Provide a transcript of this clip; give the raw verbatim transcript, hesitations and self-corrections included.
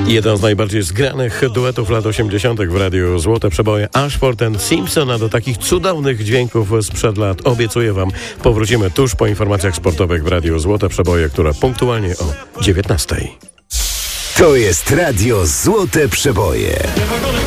Jeden z najbardziej zgranych duetów lat osiemdziesiątych w radiu Złote Przeboje, Ashford and Simpson, a do takich cudownych dźwięków sprzed lat obiecuję wam, powrócimy tuż po informacjach sportowych w radiu Złote Przeboje, które punktualnie o dziewiętnastej. To jest radio Złote Przeboje.